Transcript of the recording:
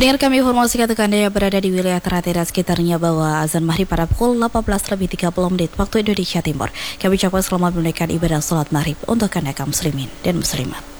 Pendengar, kami informasikan untuk Anda yang berada di wilayah Ternate dan sekitarnya bahwa azan maghrib pada pukul 18.30 waktu Indonesia Timur. Kami ucapkan selamat menunaikan ibadah sholat maghrib untuk Anda kaum muslimin dan muslimat.